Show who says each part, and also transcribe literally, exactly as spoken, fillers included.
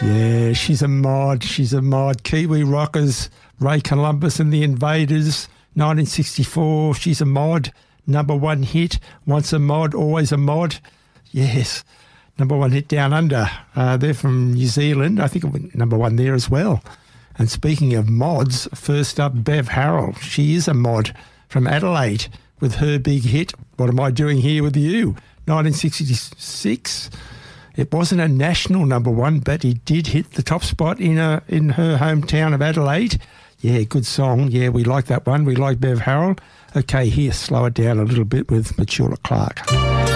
Speaker 1: Yeah, she's a mod. She's a mod. Kiwi Rockers, Ray Columbus and the Invaders, nineteen sixty-four. She's a mod. Number one hit. Once a mod, always a mod. Yes. Number one hit Down Under. Uh, they're from New Zealand. I think it went number one there as well. And speaking of mods, first up, Bev Harrell. She is a mod from Adelaide with her big hit, What Am I Doing Here With You? nineteen sixty-six. It wasn't a national number one, but it did hit the top spot in a, in her hometown of Adelaide. Yeah, good song. Yeah, we like that one. We like Bev Harrell. Okay, here, slow it down a little bit with Matilda Clark.